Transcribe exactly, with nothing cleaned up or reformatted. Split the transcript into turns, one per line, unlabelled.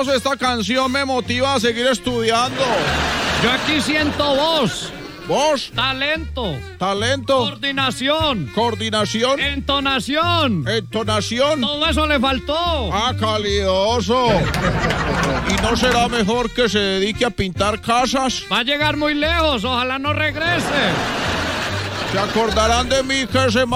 voz, esta canción me motiva a seguir estudiando.
Yo aquí siento voz,
Voz,
talento,
talento,
coordinación,
coordinación,
entonación.
entonación.
Todo eso le faltó.
Ah, calidoso. ¿Y no será mejor que se dedique a pintar casas?
Va a llegar muy lejos, ojalá no regrese.
Se acordarán de mí que se